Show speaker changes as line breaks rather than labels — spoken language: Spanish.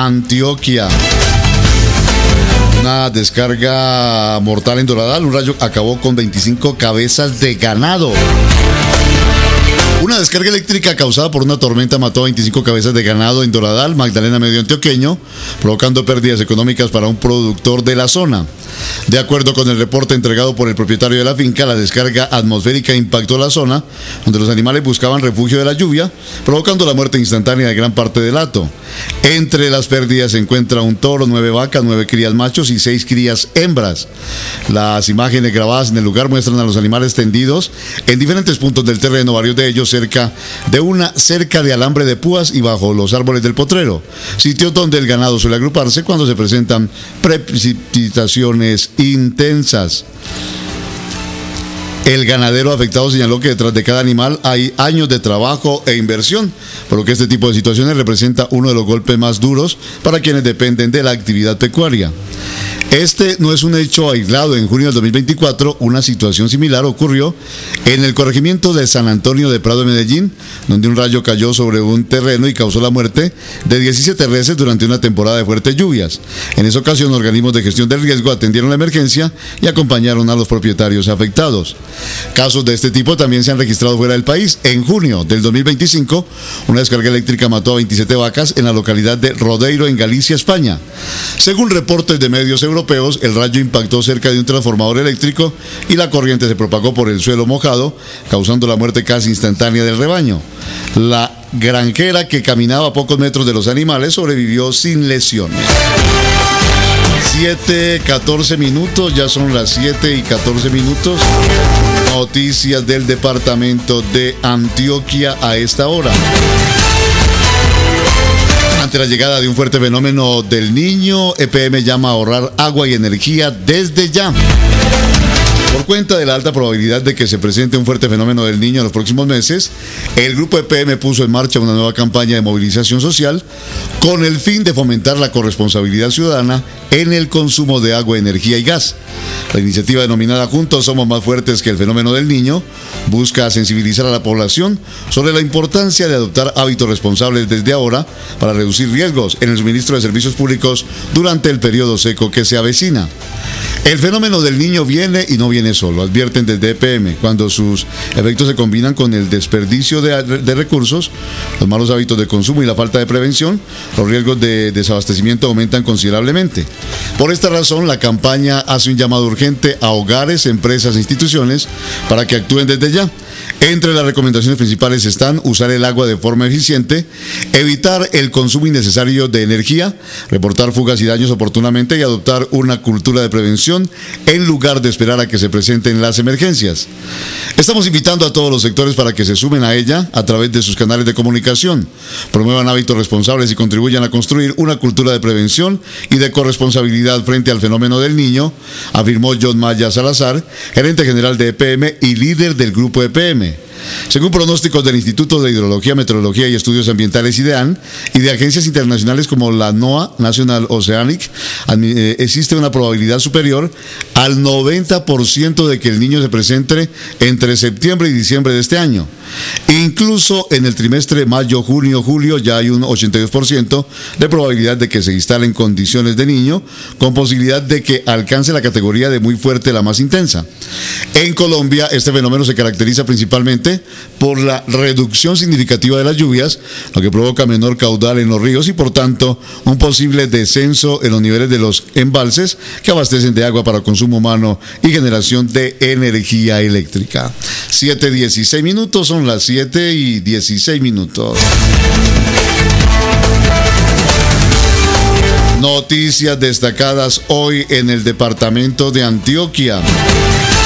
Antioquia. Una descarga mortal en Doradal. Un rayo acabó con 25 cabezas de ganado. Una descarga eléctrica causada por una tormenta mató a 25 cabezas de ganado en Doradal, Magdalena Medio Antioqueño, provocando pérdidas económicas para un productor de la zona. De acuerdo con el reporte entregado por el propietario de la finca, la descarga atmosférica impactó la zona, donde los animales buscaban refugio de la lluvia, provocando la muerte instantánea de gran parte del hato. Entre las pérdidas se encuentra un toro, 9 vacas, 9 crías machos y 6 crías hembras. Las imágenes grabadas en el lugar muestran a los animales tendidos en diferentes puntos del terreno, varios de ellos cerca de una cerca de alambre de púas y bajo los árboles del potrero, sitio donde el ganado suele agruparse cuando se presentan precipitaciones intensas. El ganadero afectado señaló que detrás de cada animal hay años de trabajo e inversión, por lo que este tipo de situaciones representa uno de los golpes más duros para quienes dependen de la actividad pecuaria. Este no es un hecho aislado. En junio del 2024, una situación similar ocurrió en el corregimiento de San Antonio de Prado de Medellín, donde un rayo cayó sobre un terreno y causó la muerte de 17 reses durante una temporada de fuertes lluvias. En esa ocasión, organismos de gestión del riesgo atendieron la emergencia y acompañaron a los propietarios afectados. Casos de este tipo también se han registrado fuera del país. En junio del 2025, una descarga eléctrica mató a 27 vacas en la localidad de Rodeiro, en Galicia, España. Según reportes de medios europeos, el rayo impactó cerca de un transformador eléctrico y la corriente se propagó por el suelo mojado, causando la muerte casi instantánea del rebaño. La granjera, que caminaba a pocos metros de los animales, sobrevivió sin lesiones. 7:14 minutos, ya son las 7:14 minutos. Noticias del departamento de Antioquia a esta hora. Ante la llegada de un fuerte fenómeno del Niño, EPM llama a ahorrar agua y energía desde ya. Por cuenta de la alta probabilidad de que se presente un fuerte fenómeno del Niño en los próximos meses, el grupo EPM puso en marcha una nueva campaña de movilización social con el fin de fomentar la corresponsabilidad ciudadana en el consumo de agua, energía y gas. La iniciativa, denominada Juntos Somos Más Fuertes que el Fenómeno del Niño, busca sensibilizar a la población sobre la importancia de adoptar hábitos responsables desde ahora para reducir riesgos en el suministro de servicios públicos durante el periodo seco que se avecina. El fenómeno del Niño viene y no viene solo, advierten desde EPM. Cuando sus efectos se combinan con el desperdicio de recursos, los malos hábitos de consumo y la falta de prevención, los riesgos de desabastecimiento aumentan considerablemente. Por esta razón, la campaña hace un llamado urgente a hogares, empresas e instituciones para que actúen desde ya. Entre las recomendaciones principales están usar el agua de forma eficiente, evitar el consumo innecesario de energía, reportar fugas y daños oportunamente y adoptar una cultura de prevención en lugar de esperar a que se presenten las emergencias. Estamos invitando a todos los sectores para que se sumen a ella a través de sus canales de comunicación, promuevan hábitos responsables y contribuyan a construir una cultura de prevención y de corresponsabilidad frente al fenómeno del Niño, afirmó John Maya Salazar, gerente general de EPM y líder del grupo EPM. Según pronósticos del Instituto de Hidrología, Meteorología y Estudios Ambientales IDEAN y de agencias internacionales como la NOAA, National Oceanic, existe una probabilidad superior al 90% de que el Niño se presente entre septiembre y diciembre de este año. Incluso en el trimestre mayo, junio, julio ya hay un 82% de probabilidad de que se instalen condiciones de Niño, con posibilidad de que alcance la categoría de muy fuerte, la más intensa. En Colombia, este fenómeno se caracteriza principalmente por la reducción significativa de las lluvias, lo que provoca menor caudal en los ríos y por tanto un posible descenso en los niveles de los embalses que abastecen de agua para consumo humano y generación de energía eléctrica. 7:16 minutos, son las 7:16 minutos. Noticias destacadas hoy en el departamento de Antioquia.